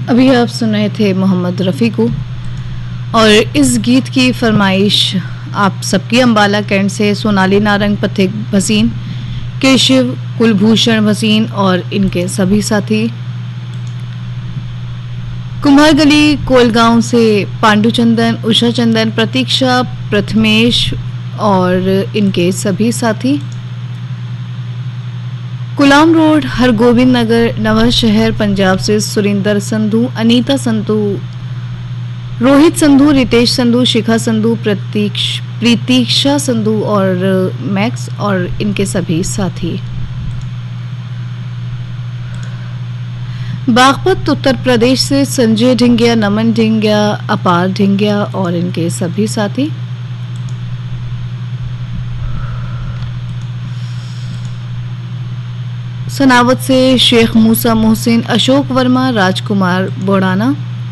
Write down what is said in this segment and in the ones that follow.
अभी आप सुन रहे थे मोहम्मद रफ़ी को। और इस गीत की फरमाइश आप सबकी अम्बाला कैंट से सोनाली नारंग पथिक भसीन, केशिव कुलभूषण भसीन और इनके सभी साथी, कुम्हार गली कोलगांव से पांडु चंदन, उषा चंदन, प्रतीक्षा, प्रथमेश और इनके सभी साथी, गुलाम रोड, हरगोविंद नगर, नवा शहर पंजाब से सुरिंदर संधू, अनीता संधू, रोहित संधू, रितेश संधू, शिखा संधू, प्रतीक्षा संधू और मैक्स और इनके सभी साथी, बागपत उत्तर प्रदेश से संजय ढिंगिया, नमन ढिंगिया, अपार ढिंगिया और इनके सभी साथी, सनावत से शेख मूसा मोहसिन, अशोक वर्मा, राजकुमार बोड़ाना,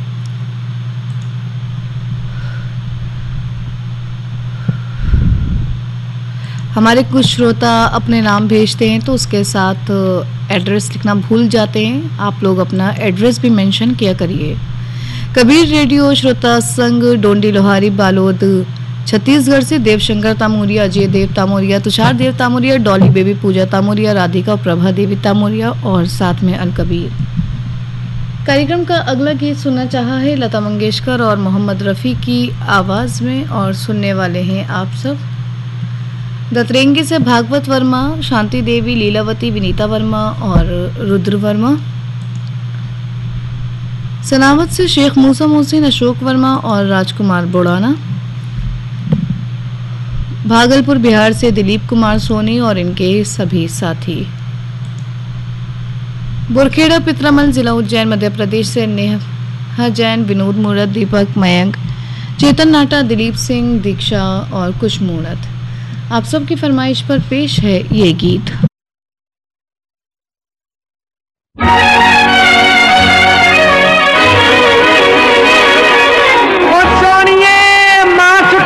हमारे कुछ श्रोता अपने नाम भेजते हैं तो उसके साथ एड्रेस लिखना भूल जाते हैं। आप लोग अपना एड्रेस भी मेंशन किया करिए। कबीर रेडियो श्रोता संघ, डोंडी लोहारी, बालोद छत्तीसगढ़ से देवशंकर तामोरिया, अजय देव तामोरिया, तुषार देव तामोरिया, डॉली बेबी, पूजा तामोरिया, राधिका और प्रभा देवी तामोरिया और साथ में अलकबीर। कार्यक्रम का अगला गीत सुनना चाहा है लता मंगेशकर और मोहम्मद रफ़ी की आवाज़ में और सुनने वाले हैं आप सब। दतरेंगे से भागवत वर्मा, शांति देवी, लीलावती, विनीता वर्मा और रुद्र वर्मा, सनावत से शेख मूसा मोहसिन, अशोक वर्मा और राजकुमार बोड़ाना, भागलपुर बिहार से दिलीप कुमार सोनी और इनके सभी साथी, बुरखेड़ा पितरामल जिला उज्जैन मध्य प्रदेश से नेहा जैन, विनोद मूर्त, दीपक, मयंक, चेतन नाटा, दिलीप सिंह, दीक्षा और कुछ मूर्त। आप सबकी फरमाइश पर पेश है ये गीत।